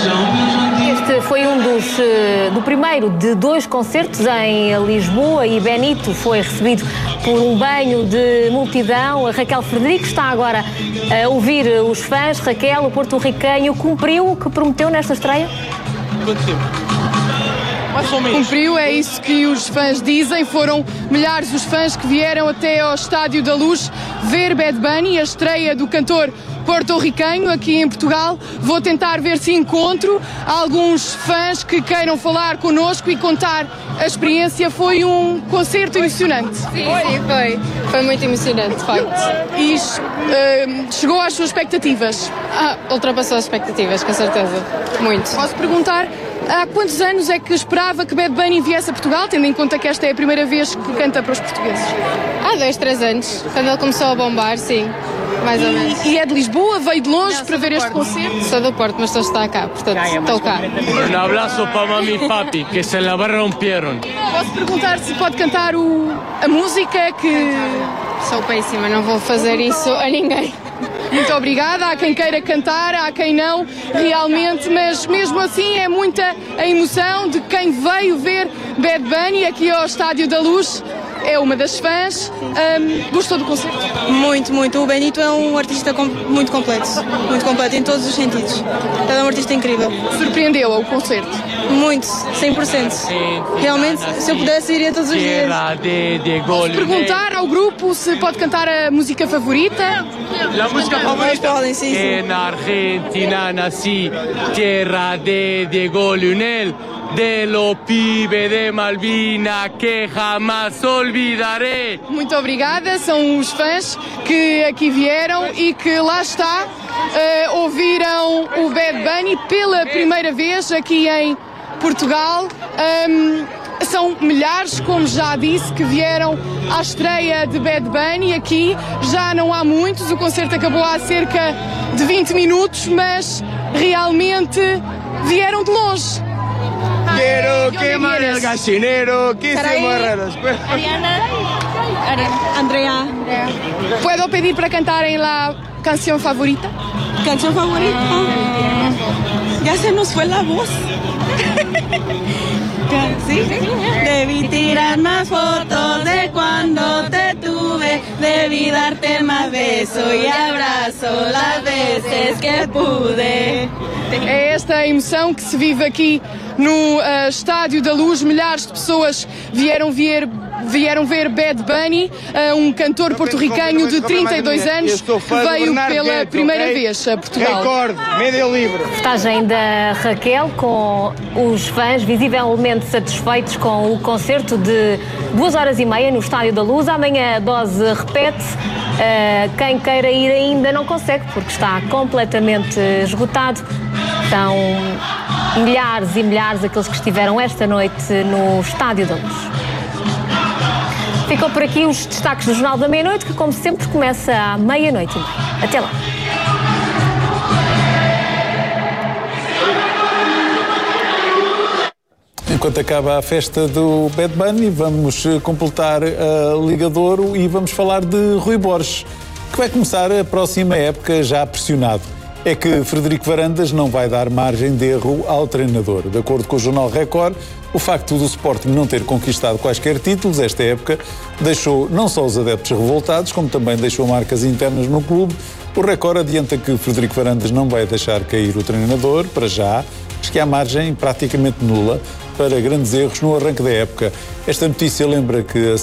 Este foi do primeiro de 2 concertos em Lisboa e Benito foi recebido por um banho de multidão. A Raquel Frederico está agora a ouvir os fãs. Raquel, o porto-riquenho cumpriu o que prometeu nesta estreia? Quanto tempo? Cumpriu, é isso que os fãs dizem. Foram milhares os fãs que vieram até ao Estádio da Luz ver Bad Bunny, a estreia do cantor porto-riquenho aqui em Portugal. Vou tentar ver se encontro alguns fãs que queiram falar connosco e contar a experiência. Foi um concerto emocionante. Sim, foi muito emocionante, de facto. E chegou às suas expectativas? Ultrapassou as expectativas, com certeza, muito. Posso perguntar, há quantos anos é que esperava que Bad Bunny viesse a Portugal, tendo em conta que esta é a primeira vez que canta para os portugueses? Há 2, 3 anos, quando ele começou a bombar, sim, mais ou menos. E é de Lisboa? Veio de longe para ver este concerto? Sou do Porto, mas estou cá, portanto, estou cá. Um abraço para mami e papi, que se la romperam. Posso perguntar se pode cantar a música que... Sou péssima, não vou fazer isso a ninguém. Muito obrigada, há quem queira cantar, há quem não, realmente, mas mesmo assim é muita a emoção de quem veio ver Bad Bunny aqui ao Estádio da Luz. É uma das fãs. Gostou do concerto? Muito, muito. O Benito é um artista muito completo em todos os sentidos. Ele é um artista incrível. Surpreendeu-a o concerto? Muito, 100%. Realmente, se eu pudesse, iria todos os dias. Posso perguntar ao grupo se pode cantar a música favorita? A música favorita? Podem, sim, sim. Na Argentina nasci, tierra de Diego Leonel, de lo pibe de Malvina que jamás olvidaré. Muito obrigada, são os fãs que aqui vieram e que lá está, ouviram o Bad Bunny pela primeira vez aqui em Portugal. São milhares, como já disse, que vieram à estreia de Bad Bunny aqui. Já não há muitos, o concerto acabou há cerca de 20 minutos, mas realmente vieron de longe. Quiero quemar el gallinero, quisimos raros. Andrea. ¿Puedo pedir para cantarem la canción favorita? ¿Canción favorita? Ya se nos fue la voz. ¿Sí? Debí tirar más fotos de cuando te tuve, debí darte más besos y abrazo las veces que pude. É esta a emoção que se vive aqui no Estádio da Luz. Milhares de pessoas vieram ver Bad Bunny, um cantor porto-riquenho de 32 anos que veio pela primeira vez a Portugal. Recorde, meio livre. Reportagem da Raquel com os fãs visivelmente satisfeitos com o concerto de 2h30 no Estádio da Luz. Amanhã a dose repete-se. Quem queira ir ainda não consegue porque está completamente esgotado. São milhares e milhares aqueles que estiveram esta noite no Estádio da Luz. Ficam por aqui os destaques do Jornal da Meia-Noite, que como sempre começa à 00h30. Até lá. Enquanto acaba a festa do Bad Bunny, vamos completar a Liga de Ouro e vamos falar de Rui Borges, que vai começar a próxima época já pressionado. É que Frederico Varandas não vai dar margem de erro ao treinador. De acordo com o jornal Record, o facto do Sporting não ter conquistado quaisquer títulos esta época deixou não só os adeptos revoltados, como também deixou marcas internas no clube. O Record adianta que Frederico Varandas não vai deixar cair o treinador, para já, mas que há margem praticamente nula para grandes erros no arranque da época. Esta notícia lembra que a